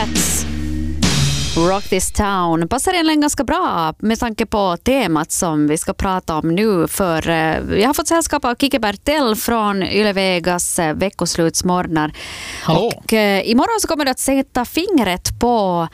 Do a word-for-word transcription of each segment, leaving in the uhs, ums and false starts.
Cats. Rock this town passar egentligen ganska bra med tanke på temat som vi ska prata om nu, för eh, jag har fått sällskap av Kike Bertell från Yle Vegas eh, veckoslutsmorgnar. Hallå. Och eh, imorgon så kommer du att sätta fingret på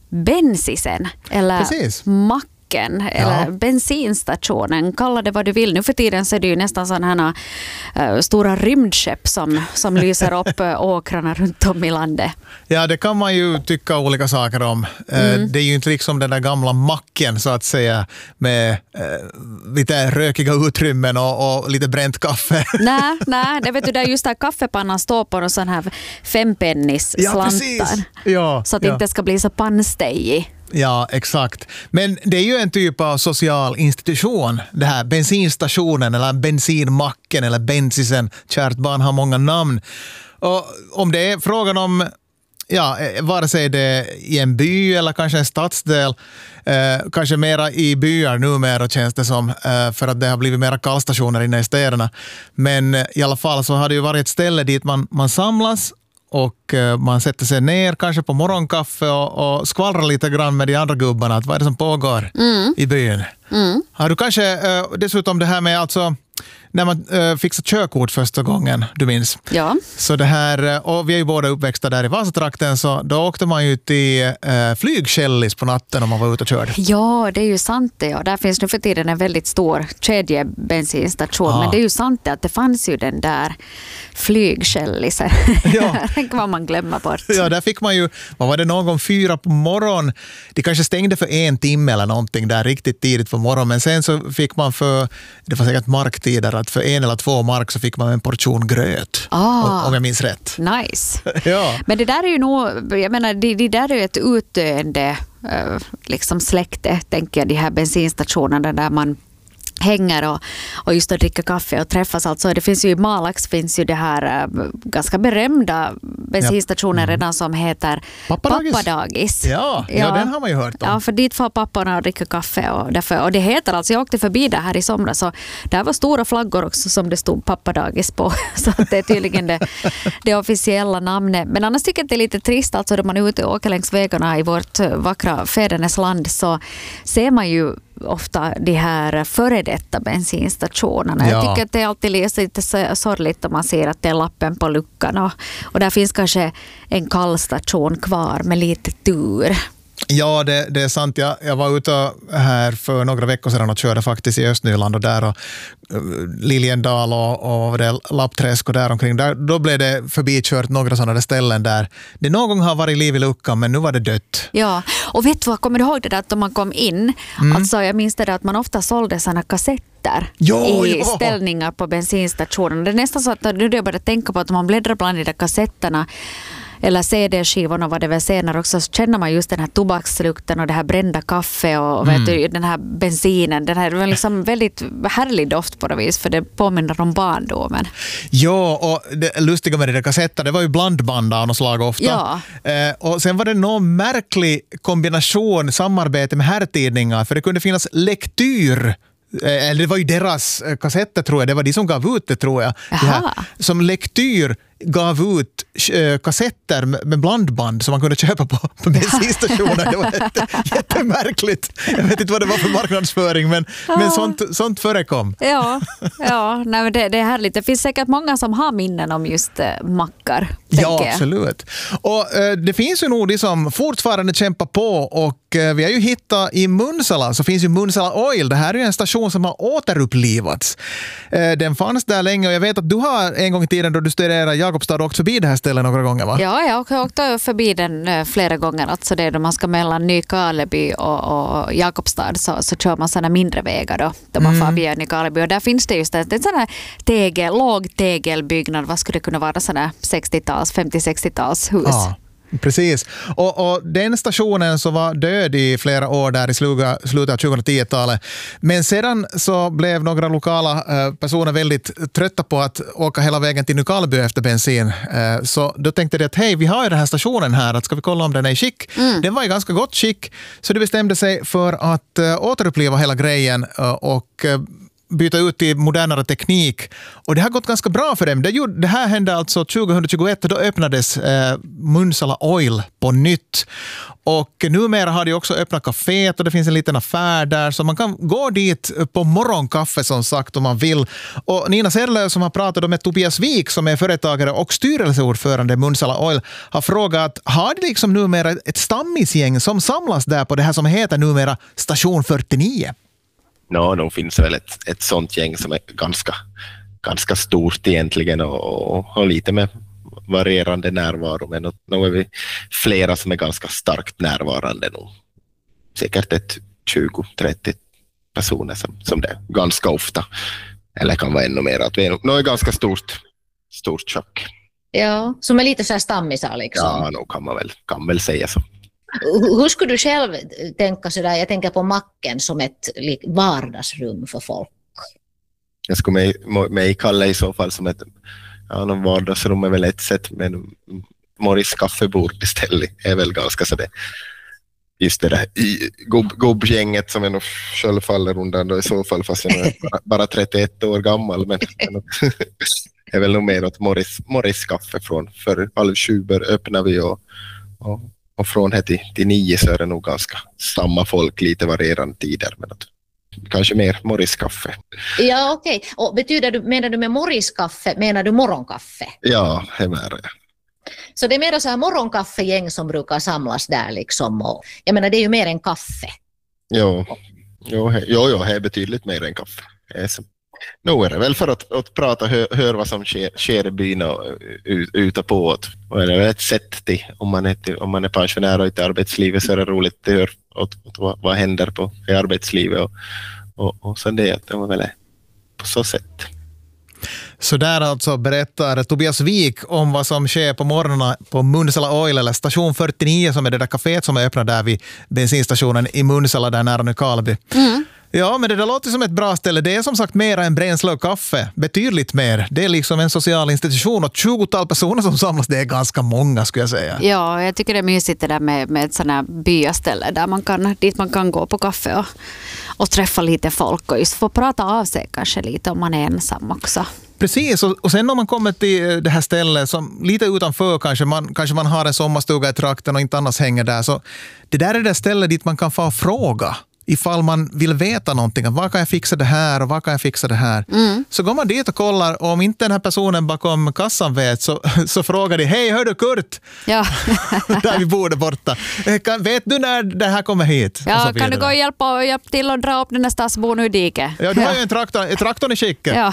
bensisen eller Precis. macken eller Ja. bensinstationen, kalla det vad du vill. Nu för tiden så är det ju nästan sådana här uh, stora rymdskepp som, som lyser upp uh, åkrarna runt om i landet. Ja, det kan man ju tycka olika saker om. Mm. Det är ju inte liksom den där gamla macken så att säga med eh, lite rökiga utrymmen och, och lite bränt kaffe. Nej, nej, det vet du, där just där kaffepannan står på någon sån här fempennis Ja, slantar. precis. Ja, så att det ja. inte ska bli så pannstejig. Ja, exakt. Men det är ju en typ av social institution, det här bensinstationen eller bensinmacken eller bensisen. Kärt barn har många namn. Och om det är frågan om, ja, vare sig det är i en by eller kanske en stadsdel, eh, kanske mera i byar numera känns det som, eh, för att det har blivit mera kallstationer inne i städerna. Men eh, i alla fall så har det ju varit ett ställe dit man, man samlas och eh, man sätter sig ner kanske på morgonkaffe och, och skvallrar lite grann med de andra gubbarna att vad är det som pågår mm. i byn. Mm. Har du kanske eh, dessutom det här med alltså när man äh, fixar körkort första gången, du minns. Ja. Så det här, och vi är ju båda uppväxta där i Vasatrakten, så då åkte man ju till äh, flygkällis på natten om man var ute och körde. Ja, det är ju sant det. Och där finns nu för tiden en väldigt stor kedjebensinstation. Ja. Men det är ju sant det att det fanns ju den där flygkällisen. Ja. Tänk vad man glömmer bort. Ja, där fick man ju, vad var det, någon gång fyra på morgon. De kanske stängde för en timme eller någonting där riktigt tidigt på morgonen. Men sen så fick man för, det var säkert marktider, att för en eller två mark så fick man en portion gröt. Ah, om jag minns rätt. Nice. Ja. Men det där är ju nog, jag menar, det, det där är ju ett utdöende uh, liksom släkte, tänker jag, de här bensinstationerna där man hänger och, och just att dricka kaffe och träffas. Alltså, det finns ju i Malax finns ju det här uh, ganska berömda bensinstationen ja. redan som heter Pappadagis. Pappadagis. Ja, ja, ja, den har man ju hört om. Ja, för dit får papporna och dricka kaffe. Och, därför, och det heter alltså, jag åkte förbi det här i somras, så där var stora flaggor också som det stod Pappadagis på. Så att det är tydligen det, det officiella namnet. Men annars tycker jag att det är lite trist, alltså då man är ute och åker längs vägarna i vårt vackra fädernes land, så ser man ju ofta de här före detta bensinstationerna. Ja. Jag tycker att det är alltid lite sorgligt om man ser att det är lappen på luckan och, och där finns kanske en kallstation kvar med lite tur. Ja, det, det är sant. Jag, jag var ute här för några veckor sedan och körde faktiskt i Östnyland och där och uh, Liljendal och, och det Lappträsk och där omkring. Där, då blev det förbikört några sådana ställen där det någon gång har varit liv i luckan, men nu var det dött. Ja, och vet du vad, kommer du ihåg det där att om man kom in, mm. alltså jag minns det där att man ofta sålde sådana kassetter jo, i jo. ställningar på bensinstationen. Det är nästan så att nu jag började tänka på att om man bläddrar bland de där kassetterna eller C D-skivorna var det väl senare också, så känner man just den här tobakslukten och det här brända kaffe och mm. vet du, den här bensinen. Den här liksom väldigt härlig doft på det vis, för det påminner om barndomen. Ja, och det lustiga med de där kassetterna, det var ju blandband av något slag ofta. Ja. Eh, och sen var det någon märklig kombination, samarbete med herrtidningar, för det kunde finnas lektyr. Eller det var ju deras kassetter tror jag, det var de som gav ut det tror jag. Det här, som lektyr gav ut äh, kassetter med, med blandband som man kunde köpa på, på bensinstationer. Det var jätte, jättemärkligt. Jag vet inte vad det var för marknadsföring, men, ja. men sånt, sånt förekom. Ja, ja nej, men det, det är härligt. Det finns säkert många som har minnen om just äh, mackar. Ja, absolut. Och äh, det finns ju nog de som fortfarande kämpar på, och äh, vi har ju hittat i Munsala, så finns ju Munsala Oil. Det här är ju en station som har återupplivats. Äh, den fanns där länge, och jag vet att du har en gång i tiden då du studerade Jakobstad åkt förbi det här stället några gånger, va? Ja, jag har åkt förbi den flera gånger. Alltså det är då man ska mellan Nykarleby och, och Jakobstad, så, så kör man sådana mindre vägar då, då man mm. får via Nykarleby. Och där finns det just ett, ett sån här tegel, låg tegelbyggnad. Vad skulle det kunna vara? Sådana sextio-tals, femtio-sextio-tals hus. Ja. Precis. Och, och den stationen så var död i flera år där i slutet av tjugohundratio-talet. Men sedan så blev några lokala eh, personer väldigt trötta på att åka hela vägen till Nykarleby efter bensin. Eh, så då tänkte de att hej, vi har ju den här stationen här, att ska vi kolla om den är i skick? Mm. Den var i ganska gott skick, så de bestämde sig för att eh, återuppliva hela grejen eh, och eh, byta ut till modernare teknik. Och det har gått ganska bra för dem. Det, gjorde, det här hände alltså tjugohundratjugoett och då öppnades eh, Munsala Oil på nytt. Och numera har de också öppnat kaféet och det finns en liten affär där så man kan gå dit på morgonkaffe som sagt om man vill. Och Nina Serlöv som har pratat med Tobias Wik som är företagare och styrelseordförande i Munsala Oil har frågat, har de liksom numera ett stammisgäng som samlas där på det här som heter numera Station fyrtionio? Ja, de finns väl ett, ett sånt gäng som är ganska, ganska stort egentligen och, och har lite med varierande närvaro, men nu är vi flera som är ganska starkt närvarande nu. Säkert ett tjugo trettio personer som, som det är ganska ofta, eller kan vara ännu mer, att vi är, nu är ganska stort, stort kök. Ja, som är lite så här stammisar liksom. Ja, nu kan man väl, kan väl säga så. Hur skulle du själv tänka sådär? Jag tänker på macken som ett vardagsrum för folk. Jag skulle mig, mig kalla i så fall som ett ja, någon vardagsrum är väl ett sätt, men Morris kaffebord istället är väl ganska så det. Just det där gubb, gubbgänget som jag nog själv faller undan då i så fall, fast jag är bara, bara trettioett år gammal, men det är väl nog mer åt Morris, Morris kaffe från för halv tjugo öppnar vi och, och, och från här till, till nio så är det nog ganska samma folk, lite varierande tider, men att kanske mer Morris kaffe. Ja, okej. Okay. Och betyder du, menar du med Morris kaffe, menar du morgonkaffe? Ja, det är det. Så det är mer så här morgonkaffegäng som brukar samlas där liksom. Och, jag menar, det är ju mer än kaffe. Jo, jo, jo, jo det är betydligt mer än kaffe. Nu är det väl för att, att prata och hö, höra vad som sker, sker i byn och ut, ute på. Och det är ett sätt till, om man är, till, om man är pensionär och inte i arbetslivet så är det roligt att höra åt, åt vad, vad händer på, i arbetslivet. Och, och, och så det, det var väl på så sätt. Så där alltså berättar Tobias Wik om vad som sker på morgonen på Munsala Oil eller Station fyrtionio som är det där kaféet som är öppnat där vid bensinstationen i Munsala där nära Nykarleby. Mm. Ja, men det där låter som ett bra ställe. Det är som sagt mer än bränsle och kaffe. Betydligt mer. Det är liksom en social institution och tjugotal personer som samlas. Det är ganska många skulle jag säga. Ja, jag tycker det är mysigt det där med, med ett sådant här byaställe där man kan, dit man kan gå på kaffe och, och träffa lite folk och just få prata av sig kanske lite om man är ensam också. Precis, och, och sen om man kommer till det här stället som lite utanför kanske man, kanske man har en sommarstuga i trakten och inte annars hänger där, så det där är det stället dit man kan få fråga ifall man vill veta någonting. Vad kan jag fixa det här och vad kan jag fixa det här? Mm. Så går man dit och kollar och om inte den här personen bakom kassan vet så, så frågar de, hej hör du Kurt? Ja. Där vi bor där borta. Kan, vet du när det här kommer hit? Ja, kan du gå och hjälpa, hjälpa till och dra upp den där stadsbon ur diket? Ja, du har ju en traktor, en traktor i skicket. Ja.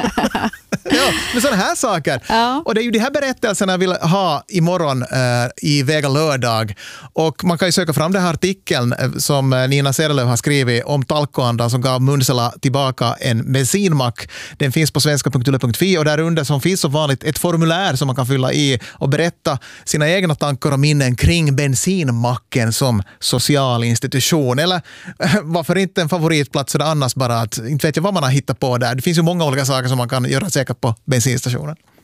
Ja, med sådana här saker. Ja. Och det är ju de här berättelserna jag vill ha imorgon eh, i Vega lördag. Och man kan ju söka fram den här artikeln eh, som Nina Serlöv har skrivit om talkoandan som gav Munsala tillbaka en bensinmack. Den finns på svenska punkt yle punkt fi och där under som finns så vanligt ett formulär som man kan fylla i och berätta sina egna tankar och minnen kring bensinmacken som social institution. Eller eh, varför inte en favoritplats eller annars bara att inte vet jag vad man har hittat på där. Det finns ju många olika saker som man kan göra säkert på bensinstationen.